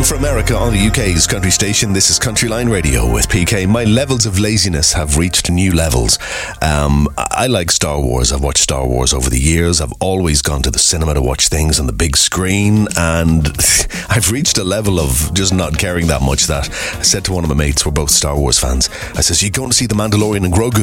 for America on the UK's country station. This is Country Line Radio with PK. My levels of laziness have reached new levels. I like Star Wars. I've watched Star Wars over the years. I've always gone to the cinema to watch things on the big screen, and I've reached a level of just not caring that much that I said to one of my mates, we're both Star Wars fans, I says, you going to see The Mandalorian and Grogu?